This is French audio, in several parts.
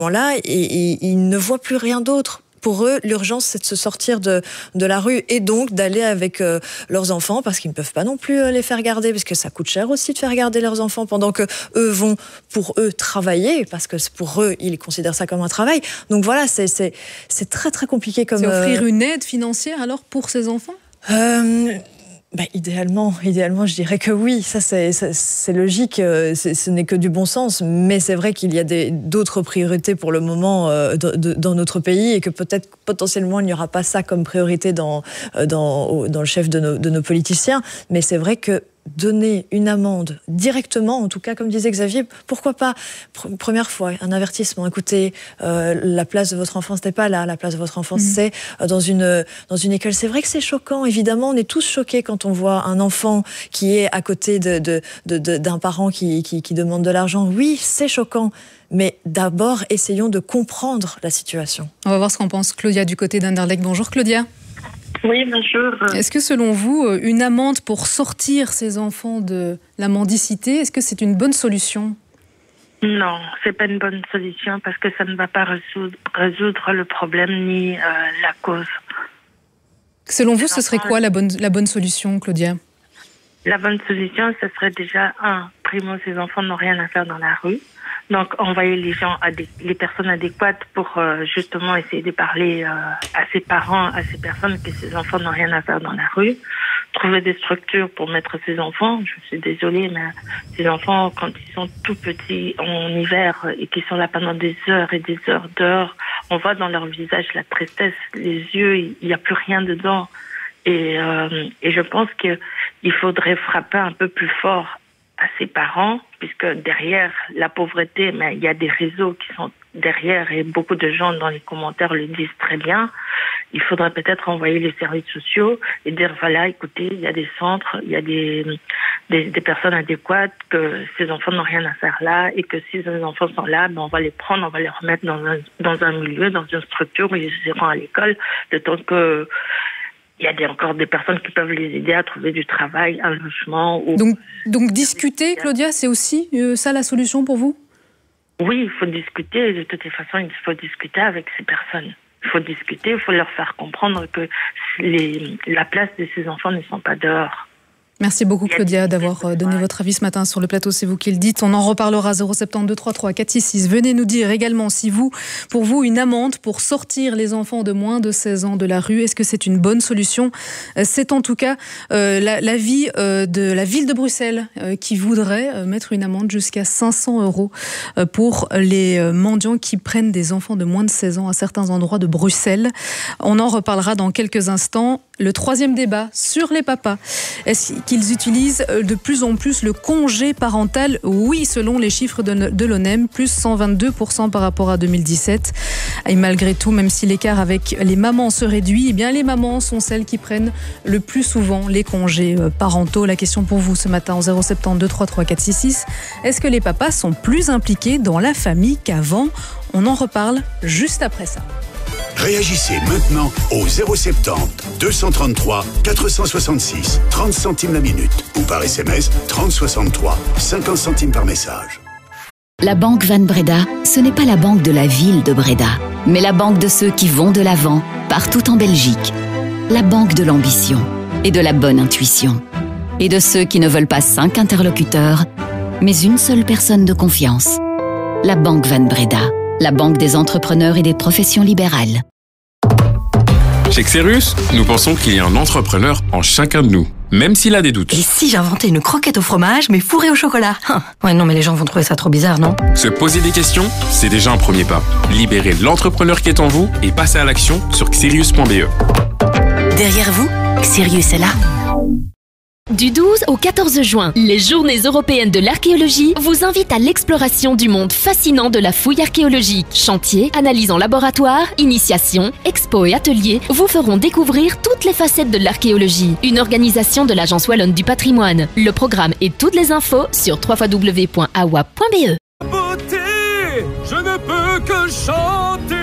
Là, et ils ne voient plus rien d'autre. Pour eux, l'urgence, c'est de se sortir de la rue et donc d'aller avec leurs enfants, parce qu'ils ne peuvent pas non plus les faire garder, parce que ça coûte cher aussi de faire garder leurs enfants pendant que eux vont, pour eux, travailler, parce que pour eux, ils considèrent ça comme un travail. Donc voilà, c'est très très compliqué comme... C'est offrir une aide financière alors pour ces enfants ? Idéalement, je dirais que oui. Ça, c'est logique. Ce n'est que du bon sens. Mais c'est vrai qu'il y a d'autres priorités pour le moment dans notre pays et que peut-être potentiellement il n'y aura pas ça comme priorité dans le chef de nos politiciens. Mais c'est vrai que donner une amende directement, en tout cas, comme disait Xavier, pourquoi pas, première fois, un avertissement. Écoutez, la place de votre enfant, ce n'est pas là, la place de votre enfant, c'est dans une école. C'est vrai que c'est choquant, évidemment, on est tous choqués quand on voit un enfant qui est à côté d'un parent qui demande de l'argent. Oui, c'est choquant. Mais d'abord, essayons de comprendre la situation. On va voir ce qu'en pense Claudia du côté d'Anderlecht. Bonjour Claudia. Oui, bonjour. Est-ce que selon vous, une amende pour sortir ces enfants de la mendicité, est-ce que c'est une bonne solution ? Non, c'est pas une bonne solution parce que ça ne va pas résoudre le problème ni la cause. Selon vous, ce serait quoi la bonne solution, Claudia ? La bonne solution, ce serait déjà, primo, ces enfants n'ont rien à faire dans la rue. Donc, envoyer les personnes adéquates pour justement essayer de parler à ses parents, à ces personnes que ces enfants n'ont rien à faire dans la rue. Trouver des structures pour mettre ces enfants. Je suis désolée, mais ces enfants, quand ils sont tout petits en hiver et qu'ils sont là pendant des heures et des heures dehors, on voit dans leur visage la tristesse, les yeux, il n'y a plus rien dedans. Et je pense qu'il faudrait frapper un peu plus fort à ses parents, puisque derrière la pauvreté, mais il y a des réseaux qui sont derrière et beaucoup de gens dans les commentaires le disent très bien. Il faudrait peut-être envoyer les services sociaux et dire voilà, écoutez, il y a des centres, il y a des personnes adéquates, que ces enfants n'ont rien à faire là et que si ces enfants sont là, on va les prendre, on va les remettre dans un milieu, dans une structure où ils iront à l'école, le temps que il y a encore des personnes qui peuvent les aider à trouver du travail, un logement. Donc discuter, Claudia, c'est aussi ça la solution pour vous ? Oui, il faut discuter. De toute façon, il faut discuter avec ces personnes. Il faut discuter, il faut leur faire comprendre que la place de ces enfants ne sont pas dehors. Merci beaucoup Claudia d'avoir donné votre avis ce matin sur le plateau, c'est vous qui le dites. On en reparlera 072 33 466. Venez nous dire également si pour vous, une amende pour sortir les enfants de moins de 16 ans de la rue, est-ce que c'est une bonne solution ? C'est en tout cas l'avis de la ville de Bruxelles qui voudrait mettre une amende jusqu'à 500 € pour les mendiants qui prennent des enfants de moins de 16 ans à certains endroits de Bruxelles. On en reparlera dans quelques instants. Le troisième débat sur les papas. Est-ce qu'ils utilisent de plus en plus le congé parental ? Oui, selon les chiffres de l'ONEM, plus 122% par rapport à 2017. Et malgré tout, même si l'écart avec les mamans se réduit, eh bien les mamans sont celles qui prennent le plus souvent les congés parentaux. La question pour vous ce matin en 072 33 466. Est-ce que les papas sont plus impliqués dans la famille qu'avant ? On en reparle juste après ça. Réagissez maintenant au 070 233 466, 30 centimes la minute ou par SMS 3063, 50 centimes par message. La banque Van Breda, ce n'est pas la banque de la ville de Breda, mais la banque de ceux qui vont de l'avant, partout en Belgique. La banque de l'ambition et de la bonne intuition. Et de ceux qui ne veulent pas 5 interlocuteurs, mais une seule personne de confiance. La banque Van Breda, la banque des entrepreneurs et des professions libérales. Chez Xerius, nous pensons qu'il y a un entrepreneur en chacun de nous, même s'il a des doutes. Et si j'inventais une croquette au fromage, mais fourrée au chocolat ? Ouais, non, mais les gens vont trouver ça trop bizarre, non ? Se poser des questions, c'est déjà un premier pas. Libérez l'entrepreneur qui est en vous et passez à l'action sur xerius.be. Derrière vous, Xerius est là. Du 12 au 14 juin, les Journées européennes de l'archéologie vous invitent à l'exploration du monde fascinant de la fouille archéologique. Chantiers, analyses en laboratoire, initiations, expos et ateliers vous feront découvrir toutes les facettes de l'archéologie. Une organisation de l'Agence Wallonne du Patrimoine. Le programme et toutes les infos sur www.awa.be. Beauté, je ne peux que chanter.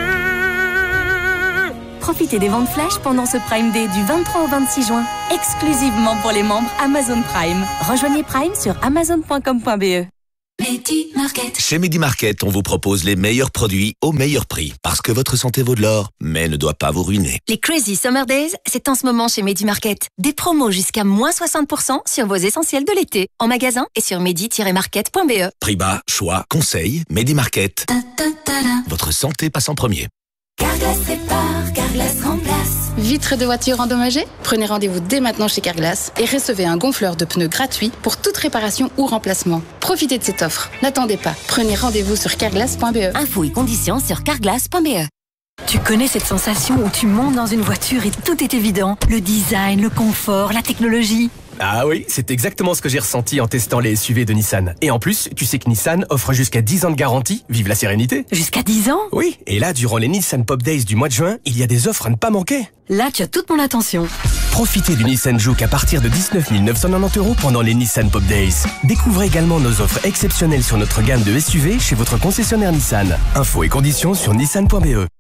Profitez des ventes flash pendant ce Prime Day du 23 au 26 juin, exclusivement pour les membres Amazon Prime. Rejoignez Prime sur amazon.com.be. Medi Market. Chez Medi Market, on vous propose les meilleurs produits au meilleur prix. Parce que votre santé vaut de l'or, mais ne doit pas vous ruiner. Les Crazy Summer Days, c'est en ce moment chez Medi Market. Des promos jusqu'à moins 60% sur vos essentiels de l'été. En magasin et sur medi-market.be. Prix bas, choix, conseils, Medi Market. Votre santé passe en premier. Carglass répare, Carglass remplace. Vitres de voitures endommagées? Prenez rendez-vous dès maintenant chez Carglass et recevez un gonfleur de pneus gratuit pour toute réparation ou remplacement. Profitez de cette offre. N'attendez pas. Prenez rendez-vous sur carglass.be. Infos et conditions sur carglass.be. Tu connais cette sensation où tu montes dans une voiture et tout est évident? Le design, le confort, la technologie. Ah oui, c'est exactement ce que j'ai ressenti en testant les SUV de Nissan. Et en plus, tu sais que Nissan offre jusqu'à 10 ans de garantie. Vive la sérénité. Jusqu'à 10 ans? Oui, et là, durant les Nissan Pop Days du mois de juin, il y a des offres à ne pas manquer. Là, tu as toute mon attention. Profitez du Nissan Juke à partir de 19 990 € pendant les Nissan Pop Days. Découvrez également nos offres exceptionnelles sur notre gamme de SUV chez votre concessionnaire Nissan. Infos et conditions sur nissan.be.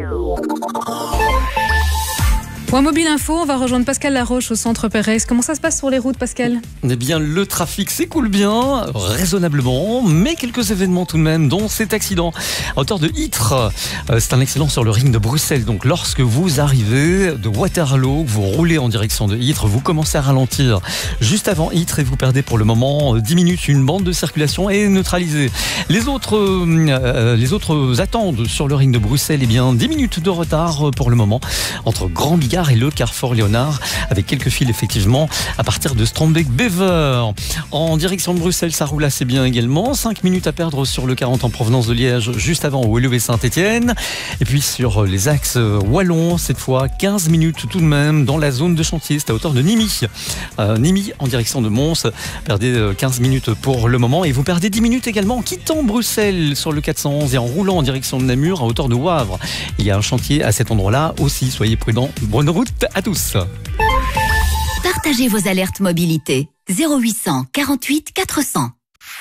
Point Mobile Info, on va rejoindre Pascal Laroche au centre Pérez. Comment ça se passe sur les routes, Pascal? Eh bien, le trafic s'écoule bien, raisonnablement, mais quelques événements tout de même, dont cet accident à hauteur de Ytre. C'est un accident sur le ring de Bruxelles. Donc, lorsque vous arrivez de Waterloo, vous roulez en direction de Ytre, vous commencez à ralentir juste avant Ytre et vous perdez pour le moment 10 minutes. Une bande de circulation est neutralisée. Les autres attendent sur le ring de Bruxelles, eh bien, 10 minutes de retard pour le moment entre Grand Bigard et le Carrefour Léonard, avec quelques files effectivement à partir de Strombeek-Bever. En direction de Bruxelles, ça roule assez bien également. 5 minutes à perdre sur le 40 en provenance de Liège, juste avant Woluwe et Saint-Étienne. Et puis sur les axes wallons, cette fois 15 minutes tout de même dans la zone de chantier, c'est à hauteur de Nîmes. Nîmes en direction de Mons, perdez 15 minutes pour le moment et vous perdez 10 minutes également en quittant Bruxelles sur le 411 et en roulant en direction de Namur à hauteur de Wavre. Il y a un chantier à cet endroit-là aussi, soyez prudents. Bonne route à tous. Partagez vos alertes mobilité. 0800 48 400.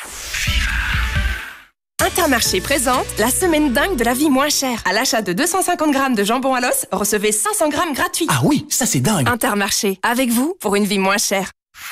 Intermarché présente la semaine dingue de la vie moins chère. À l'achat de 250 grammes de jambon à l'os, recevez 500 grammes gratuits. Ah oui, ça c'est dingue. Intermarché, avec vous pour une vie moins chère.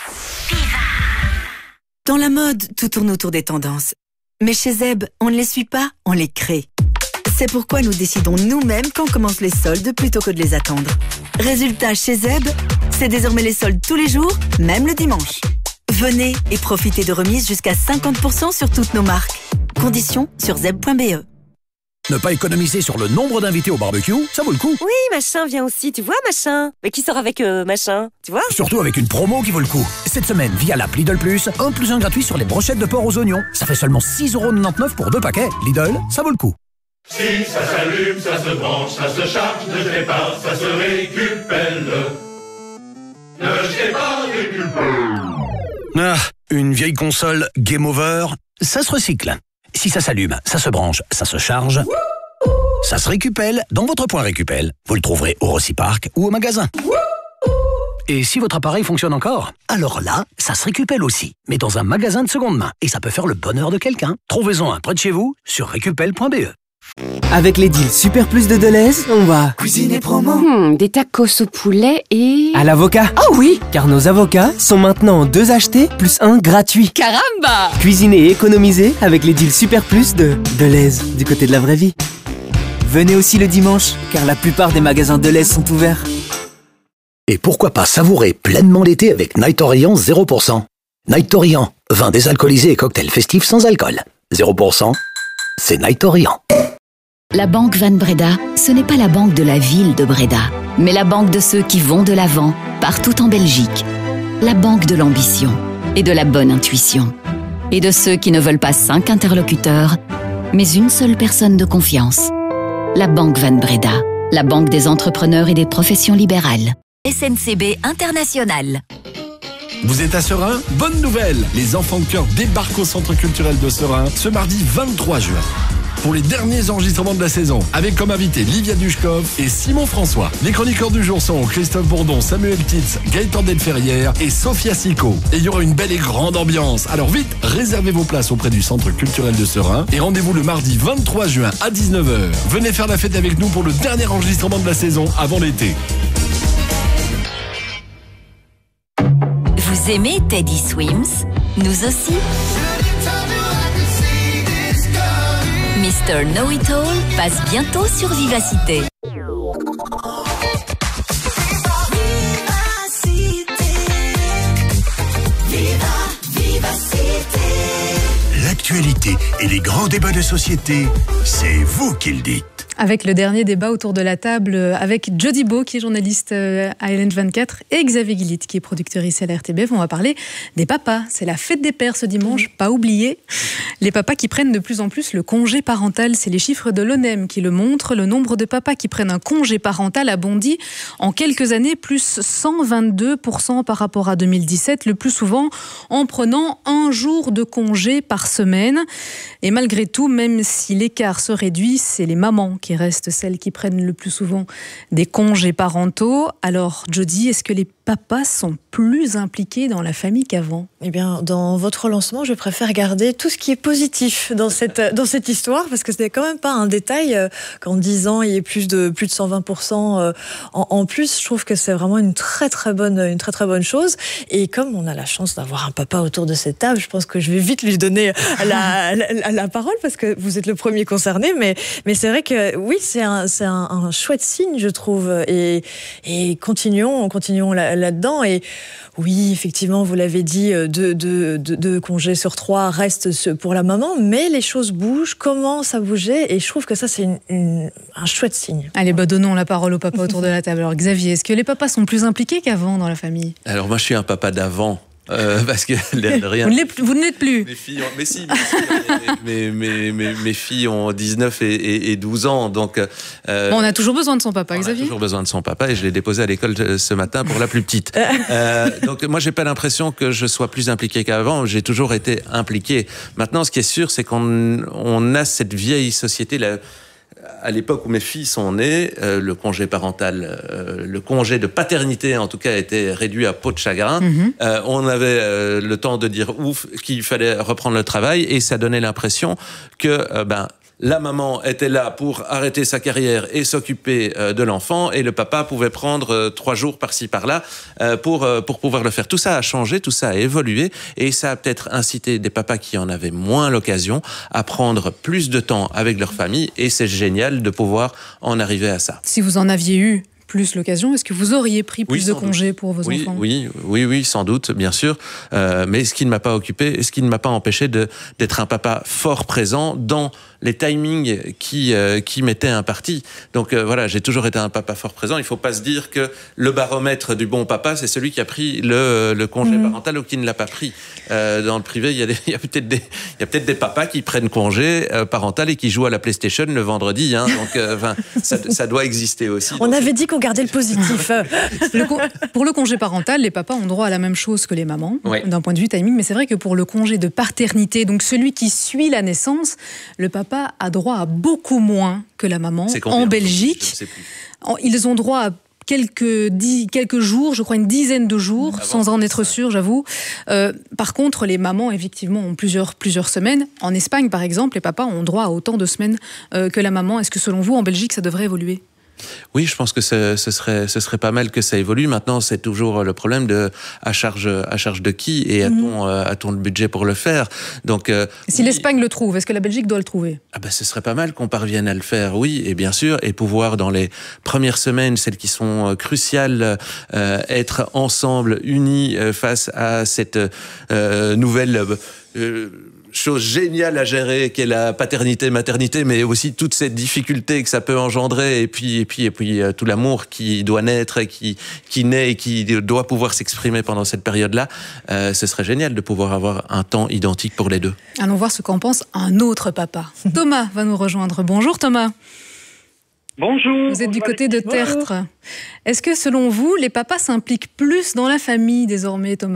Dans la mode, tout tourne autour des tendances. Mais chez Zeb, on ne les suit pas, on les crée. C'est pourquoi nous décidons nous-mêmes quand commencent les soldes plutôt que de les attendre. Résultat, chez Zeb, c'est désormais les soldes tous les jours, même le dimanche. Venez et profitez de remises jusqu'à 50% sur toutes nos marques. Conditions sur zeb.be. Ne pas économiser sur le nombre d'invités au barbecue, ça vaut le coup. Oui, Machin vient aussi, tu vois, Machin. Mais qui sort avec Machin, tu vois? Surtout avec une promo qui vaut le coup. Cette semaine, via l'app Lidl Plus, 1 + 1 gratuit sur les brochettes de porc aux oignons. Ça fait seulement 6,99 € pour 2 paquets. Lidl, ça vaut le coup. Si ça s'allume, ça se branche, ça se charge, ne jetez pas, ça se récupelle. Ne jetez pas, récupère. Ah, une vieille console Game Over, ça se recycle. Si ça s'allume, ça se branche, ça se charge, ça se récupelle dans votre point récupelle. Vous le trouverez au Rocipark ou au magasin. Et si votre appareil fonctionne encore, alors là, ça se récupelle aussi, mais dans un magasin de seconde main. Et ça peut faire le bonheur de quelqu'un. Trouvez-en un près de chez vous sur récupelle.be. Avec les deals Super Plus de Deleuze, on va cuisiner promo. Des tacos au poulet et... à l'avocat. Ah oui, car nos avocats sont maintenant 2 achetés plus 1 gratuit. Caramba! Cuisiner et économiser avec les deals Super Plus de Deleuze, du côté de la vraie vie. Venez aussi le dimanche, car la plupart des magasins Deleuze sont ouverts. Et pourquoi pas savourer pleinement l'été avec Night Orient 0%. Night Orient, vin désalcoolisé et cocktail festif sans alcool. 0%, c'est Night Orient. La Banque Van Breda, ce n'est pas la banque de la ville de Breda, mais la banque de ceux qui vont de l'avant, partout en Belgique. La banque de l'ambition et de la bonne intuition. Et de ceux qui ne veulent pas 5 interlocuteurs, mais une seule personne de confiance. La Banque Van Breda, la banque des entrepreneurs et des professions libérales. SNCB International. Vous êtes à Serein? Bonne nouvelle! Les enfants de cœur débarquent au Centre culturel de Serein ce mardi 23 juin. Pour les derniers enregistrements de la saison, avec comme invité Livia Dushkov et Simon François. Les chroniqueurs du jour sont Christophe Bourdon, Samuel Titz, Gaëtan Delferrière et Sophia Sico. Et il y aura une belle et grande ambiance. Alors vite, réservez vos places auprès du Centre culturel de Serein et rendez-vous le mardi 23 juin à 19h. Venez faire la fête avec nous pour le dernier enregistrement de la saison avant l'été. Vous aimez Teddy Swims? Nous aussi. Mr. Know-It-All passe bientôt sur Vivacité. L'actualité et les grands débats de société, c'est vous qui le dites. Avec le dernier débat autour de la table, avec Jody Beau, qui est journaliste à LN24, et Xavier Guillit, qui est producteur ici à la RTBF, on va parler des papas. C'est la fête des pères ce dimanche, pas oublié. Les papas qui prennent de plus en plus le congé parental, c'est les chiffres de l'ONEM qui le montrent. Le nombre de papas qui prennent un congé parental a bondi en quelques années, plus 122% par rapport à 2017, le plus souvent en prenant un jour de congé par semaine. Et malgré tout, même si l'écart se réduit, c'est les mamans qui restent celles qui prennent le plus souvent des congés parentaux. Alors, Jody, est-ce que les papas sont plus impliqués dans la famille qu'avant ? Eh bien, dans votre lancement, je préfère garder tout ce qui est positif dans cette histoire, parce que ce n'est quand même pas un détail qu'en 10 ans, il y ait plus de 120% en plus. Je trouve que c'est vraiment une très très bonne chose. Et comme on a la chance d'avoir un papa autour de cette table, je pense que je vais vite lui donner la parole, parce que vous êtes le premier concerné. Mais c'est vrai que oui, c'est un chouette signe, je trouve. Et continuons là-dedans. Et oui, effectivement, vous l'avez dit, deux congés sur 3 restent pour la maman, mais les choses bougent, commencent à bouger, et je trouve que ça, c'est un chouette signe. Allez, donnons la parole au papa autour de la table. Alors Xavier, est-ce que les papas sont plus impliqués qu'avant dans la famille ? Alors moi, je suis un papa d'avant. Parce que rien. Vous ne l'êtes plus. Mes filles ont 19 et 12 ans, donc. On a toujours besoin de son papa, Xavier. On a toujours besoin de son papa, et je l'ai déposé à l'école ce matin pour la plus petite. Donc moi, j'ai pas l'impression que je sois plus impliqué qu'avant. J'ai toujours été impliqué. Maintenant, ce qui est sûr, c'est qu'on a cette vieille société là. À l'époque où mes filles sont nées, le congé parental, le congé de paternité en tout cas, était réduit à peau de chagrin. On avait le temps de dire ouf, qu'il fallait reprendre le travail, et ça donnait l'impression que la maman était là pour arrêter sa carrière et s'occuper de l'enfant, et le papa pouvait prendre 3 jours par-ci par-là pour pouvoir le faire. Tout ça a changé, tout ça a évolué, et ça a peut-être incité des papas qui en avaient moins l'occasion à prendre plus de temps avec leur famille, et c'est génial de pouvoir en arriver à ça. Si vous en aviez eu plus l'occasion, est-ce que vous auriez pris plus de congés pour vos enfants ? Oui, sans doute, bien sûr. Mais ce qui ne m'a pas occupé, ce qui ne m'a pas empêché d'être un papa fort présent dans les timings qui m'étaient impartis. Donc voilà, j'ai toujours été un papa fort présent. Il ne faut pas se dire que le baromètre du bon papa, c'est celui qui a pris le congé parental ou qui ne l'a pas pris. Dans le privé, il y a peut-être des papas qui prennent congé parental et qui jouent à la PlayStation le vendredi. Donc ça doit exister aussi. On avait dit qu'on gardait le positif. Pour le congé parental, les papas ont droit à la même chose que les mamans, d'un point de vue timing. Mais c'est vrai que pour le congé de paternité, donc celui qui suit la naissance, le papa a droit à beaucoup moins que la maman. En Belgique, je ne sais plus. Ils ont droit à quelques jours, je crois une dizaine de jours, sans en être sûr, j'avoue. Par contre, les mamans, effectivement, ont plusieurs semaines. En Espagne, par exemple, les papas ont droit à autant de semaines que la maman. Est-ce que, selon vous, en Belgique, ça devrait évoluer ? Oui, je pense que ce serait pas mal que ça évolue. Maintenant, c'est toujours le problème de à charge de qui, et a-t-on le budget pour le faire. Donc, si l'Espagne le trouve, est-ce que la Belgique doit le trouver ? Ce serait pas mal qu'on parvienne à le faire, oui, et bien sûr, et pouvoir dans les premières semaines, celles qui sont cruciales, être ensemble, unis face à cette nouvelle chose géniale à gérer qu'est la paternité, maternité, mais aussi toutes ces difficultés que ça peut engendrer, et puis tout l'amour qui doit naître et qui naît et qui doit pouvoir s'exprimer pendant cette période-là. Ce serait génial de pouvoir avoir un temps identique pour les deux. Allons voir ce qu'en pense un autre papa. Thomas va nous rejoindre. Bonjour Thomas. Bonjour. Vous êtes du côté de Tertre. Est-ce que selon vous, les papas s'impliquent plus dans la famille désormais, Thomas ?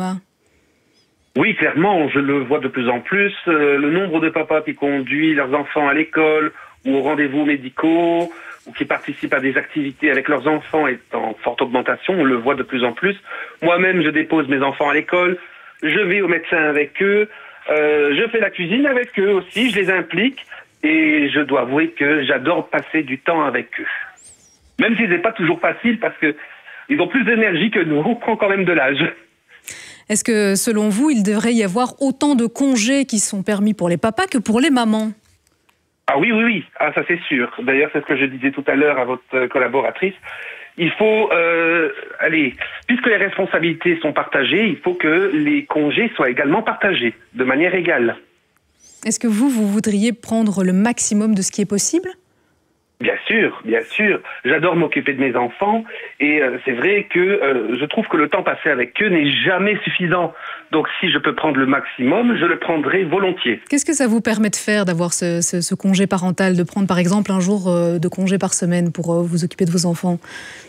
Oui, clairement, je le vois de plus en plus. Le nombre de papas qui conduisent leurs enfants à l'école ou aux rendez-vous médicaux, ou qui participent à des activités avec leurs enfants est en forte augmentation. On le voit de plus en plus. Moi-même, je dépose mes enfants à l'école, je vais au médecin avec eux, je fais la cuisine avec eux aussi, je les implique, et je dois avouer que j'adore passer du temps avec eux. Même si c'est pas toujours facile, parce que ils ont plus d'énergie que nous, on prend quand même de l'âge. Est-ce que, selon vous, il devrait y avoir autant de congés qui sont permis pour les papas que pour les mamans ? Ah oui. Ah, ça c'est sûr. D'ailleurs, c'est ce que je disais tout à l'heure à votre collaboratrice. Il faut, puisque les responsabilités sont partagées, il faut que les congés soient également partagés de manière égale. Est-ce que vous voudriez prendre le maximum de ce qui est possible ? Bien sûr. J'adore m'occuper de mes enfants et c'est vrai que je trouve que le temps passé avec eux n'est jamais suffisant. Donc si je peux prendre le maximum, je le prendrai volontiers. Qu'est-ce que ça vous permet de faire, d'avoir ce congé parental, de prendre par exemple un jour de congé par semaine pour vous occuper de vos enfants ?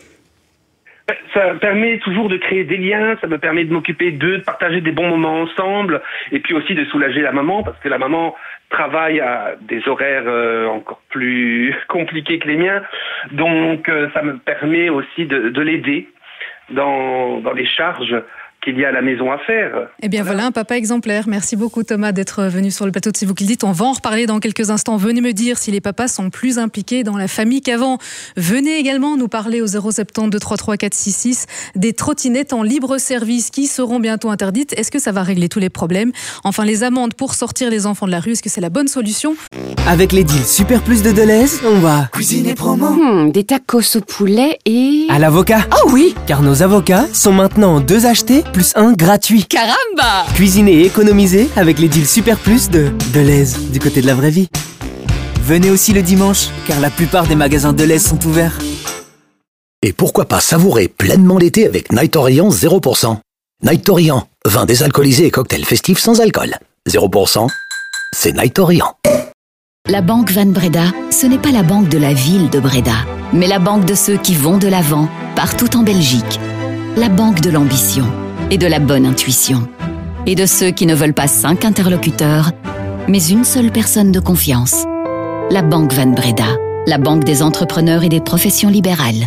Ça permet toujours de créer des liens, ça me permet de m'occuper d'eux, de partager des bons moments ensemble, et puis aussi de soulager la maman, parce que la maman travaille à des horaires encore plus compliqués que les miens. Donc ça me permet aussi de l'aider dans les charges qu'il y a à la maison à faire. Eh bien voilà un papa exemplaire. Merci beaucoup Thomas d'être venu sur le plateau de C'est vous qui le dites. On va en reparler dans quelques instants. Venez me dire si les papas sont plus impliqués dans la famille qu'avant. Venez également nous parler au 070 233 466 des trottinettes en libre service qui seront bientôt interdites. Est-ce que ça va régler tous les problèmes ? Enfin, les amendes pour sortir les enfants de la rue, est-ce que c'est la bonne solution ? Avec les deals Super Plus de Deleuze, on va cuisiner promo. Des tacos au poulet et... À l'avocat. Oh oui, car nos avocats sont maintenant 2 achetés plus 1 gratuit. caramba! Cuisiner et économiser avec les deals Super Plus de Deleuze, du côté de la vraie vie. Venez aussi le dimanche, car la plupart des magasins Deleuze sont ouverts. Et pourquoi pas savourer pleinement l'été avec Night Orient 0%. Night Orient, vin désalcoolisé et cocktail festif sans alcool. 0%, c'est Night Orient. La Banque Van Breda, ce n'est pas la banque de la ville de Breda, mais la banque de ceux qui vont de l'avant, partout en Belgique. La banque de l'ambition et de la bonne intuition. Et de ceux qui ne veulent pas 5 interlocuteurs, mais une seule personne de confiance. La Banque Van Breda, la banque des entrepreneurs et des professions libérales.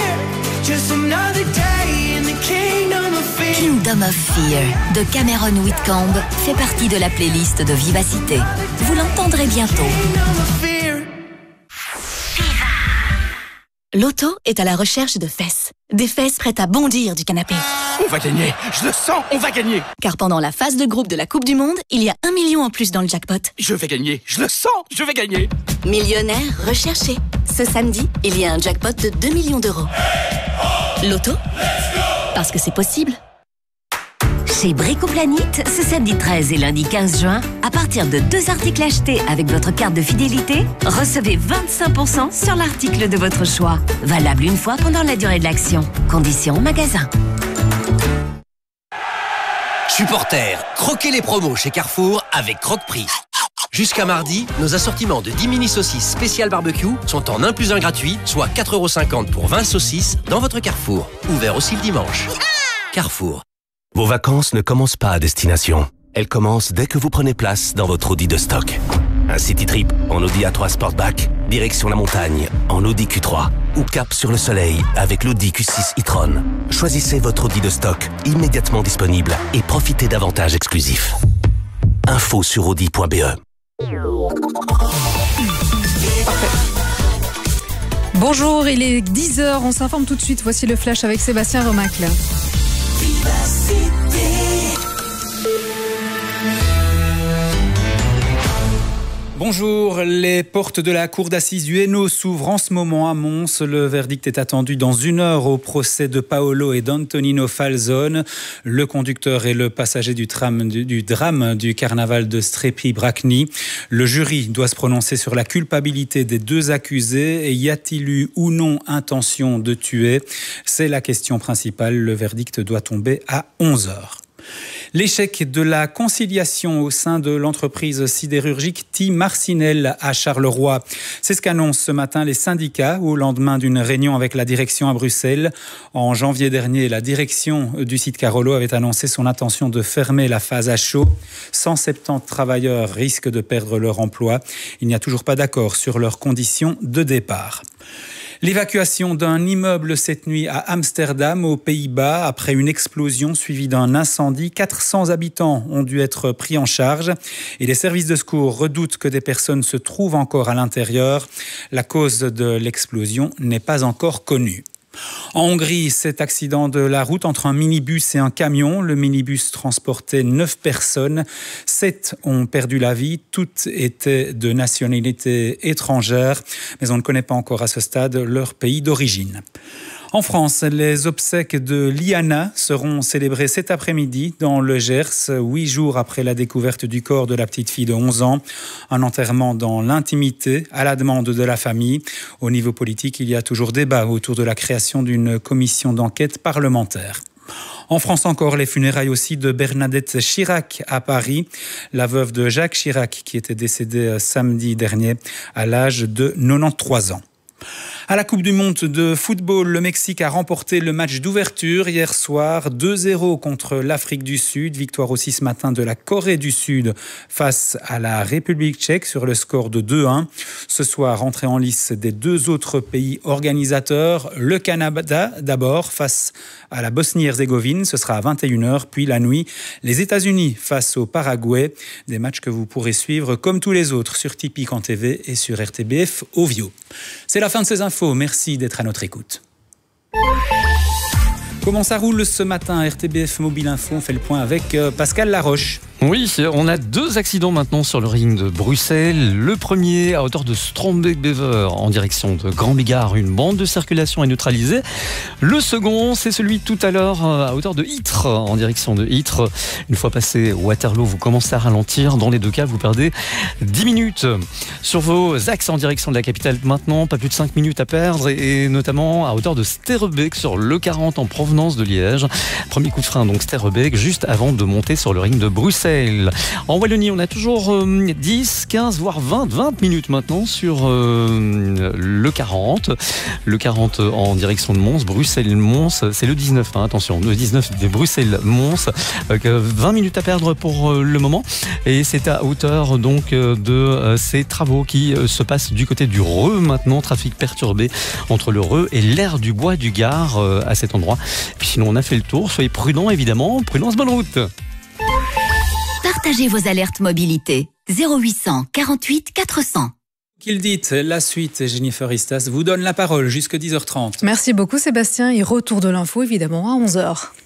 Kingdom of Fear de Cameron Whitcomb fait partie de la playlist de Vivacité. Vous l'entendrez bientôt. Loto est à la recherche de fesses. Des fesses prêtes à bondir du canapé. On va gagner, je le sens, on va gagner. Car pendant la phase de groupe de la Coupe du Monde, il y a 1 million en plus dans le jackpot. Je vais gagner, je le sens, je vais gagner. Millionnaire recherché. Ce samedi, il y a un jackpot de 2 millions d'euros. Loto, parce que c'est possible. Chez Bricoplanite, ce samedi 13 et lundi 15 juin, à partir de 2 articles achetés avec votre carte de fidélité, recevez 25% sur l'article de votre choix. Valable une fois pendant la durée de l'action. Conditions au magasin. Supporters, croquez les promos chez Carrefour avec Croque-Prix. Jusqu'à mardi, nos assortiments de 10 mini saucisses spéciales barbecue sont en 1 plus 1 gratuit, soit 4,50 € pour 20 saucisses dans votre Carrefour. Ouvert aussi le dimanche. Carrefour. Vos vacances ne commencent pas à destination. Elles commencent dès que vous prenez place dans votre Audi de stock. Un city trip en Audi A3 Sportback, direction la montagne en Audi Q3 ou cap sur le soleil avec l'Audi Q6 e-tron. Choisissez votre Audi de stock immédiatement disponible et profitez d'avantages exclusifs. Info sur audi.be. Bonjour, il est 10h, on s'informe tout de suite. Voici le flash avec Sébastien Remacle. Bonjour, les portes de la cour d'assises du Hainaut s'ouvrent en ce moment à Mons. Le verdict est attendu dans 1 heure au procès de Paolo et d'Antonino Falzone, le conducteur et le passager du drame du carnaval de Strépy-Bracny. Le jury doit se prononcer sur la culpabilité des 2 accusés. Et y a-t-il eu ou non intention de tuer ? C'est la question principale. Le verdict doit tomber à 11 heures. L'échec de la conciliation au sein de l'entreprise sidérurgique Ti-Marcinelle à Charleroi. C'est ce qu'annoncent ce matin les syndicats au lendemain d'une réunion avec la direction à Bruxelles. En janvier dernier, la direction du site Carolo avait annoncé son intention de fermer la phase à chaud. 170 travailleurs risquent de perdre leur emploi. Il n'y a toujours pas d'accord sur leurs conditions de départ. L'évacuation d'un immeuble cette nuit à Amsterdam, aux Pays-Bas, après une explosion suivie d'un incendie. 400 habitants ont dû être pris en charge et les services de secours redoutent que des personnes se trouvent encore à l'intérieur. La cause de l'explosion n'est pas encore connue. En Hongrie, cet accident de la route entre un minibus et un camion. Le minibus transportait 9 personnes. 7 ont perdu la vie. Toutes étaient de nationalité étrangère. Mais on ne connaît pas encore à ce stade leur pays d'origine. En France, les obsèques de Liana seront célébrées cet après-midi dans le Gers, 8 jours après la découverte du corps de la petite fille de 11 ans. Un enterrement dans l'intimité, à la demande de la famille. Au niveau politique, il y a toujours débat autour de la création d'une commission d'enquête parlementaire. En France encore, les funérailles aussi de Bernadette Chirac à Paris, la veuve de Jacques Chirac qui était décédée samedi dernier à l'âge de 93 ans. À la Coupe du Monde de football, le Mexique a remporté le match d'ouverture hier soir, 2-0 contre l'Afrique du Sud. Victoire aussi ce matin de la Corée du Sud face à la République tchèque sur le score de 2-1. Ce soir, entrée en lice des 2 autres pays organisateurs. Le Canada d'abord face à la Bosnie-Herzégovine, ce sera à 21h. Puis la nuit, les États-Unis face au Paraguay. Des matchs que vous pourrez suivre comme tous les autres sur Tipeee en TV et sur RTBF Ovio. C'est la fin de ces infos. Merci d'être à notre écoute. Comment ça roule ce matin? RTBF Mobile Info, on fait le point avec Pascal Laroche. Oui, on a 2 accidents maintenant sur le ring de Bruxelles. Le premier à hauteur de Strombeek-Bever en direction de Grand-Bigard. Une bande de circulation est neutralisée. Le second, c'est celui tout à l'heure à hauteur de Ytre en direction de Ytre. Une fois passé Waterloo, vous commencez à ralentir. Dans les 2 cas, vous perdez 10 minutes. Sur vos axes en direction de la capitale maintenant, pas plus de 5 minutes à perdre et notamment à hauteur de Sterrebeek sur le 40 en provenance de Liège. Premier coup de frein donc Sterrebeek juste avant de monter sur le ring de Bruxelles. En Wallonie, on a toujours 10, 15, voire 20 minutes maintenant sur le 40. Le 40 en direction de Mons, Bruxelles-Mons, c'est le 19, attention, le 19 de Bruxelles-Mons. 20 minutes à perdre pour le moment. Et c'est à hauteur donc de ces travaux qui se passent du côté du Reux maintenant. Trafic perturbé entre le Reux et l'aire du Bois du Gard à cet endroit. Puis sinon, on a fait le tour. Soyez prudents évidemment. Prudence, bonne route. Partagez vos alertes mobilité. 0800 48 400. Qu'il dit, la suite, Jennifer Istas vous donne la parole jusqu'à 10h30. Merci beaucoup Sébastien et retour de l'info évidemment à 11h.